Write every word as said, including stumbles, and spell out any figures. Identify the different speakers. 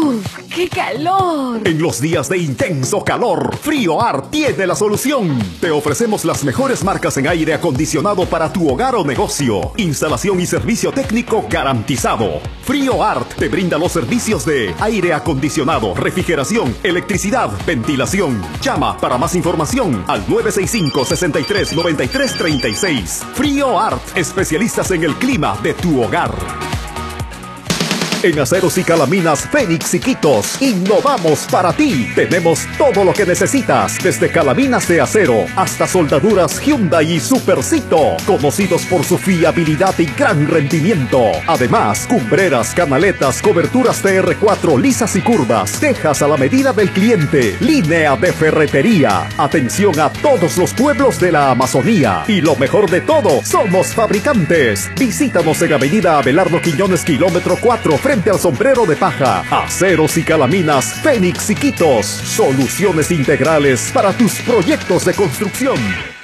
Speaker 1: ¡Uf! ¡Qué calor!
Speaker 2: En los días de intenso calor, FrioArt tiene la solución. Te ofrecemos las mejores marcas en aire acondicionado para tu hogar o negocio. Instalación y servicio técnico garantizado. FrioArt te brinda los servicios de aire acondicionado, refrigeración, electricidad, ventilación. Llama para más información al nueve seis cinco, seis tres, nueve tres tres seis. FrioArt, especialistas en el clima de tu hogar. En Aceros y Calaminas Fénix y Quitos, innovamos para ti. Tenemos todo lo que necesitas, desde calaminas de acero hasta soldaduras Hyundai y Supercito, conocidos por su fiabilidad y gran rendimiento. Además, cumbreras, canaletas, coberturas T R cuatro lisas y curvas, tejas a la medida del cliente, línea de ferretería. Atención a todos los pueblos de la Amazonía. Y lo mejor de todo, somos fabricantes. Visítanos en Avenida Abelardo Quiñones, kilómetro cuatro, frente al sombrero de paja. Aceros y Calaminas Fénix y Quitos, soluciones integrales para tus proyectos de construcción.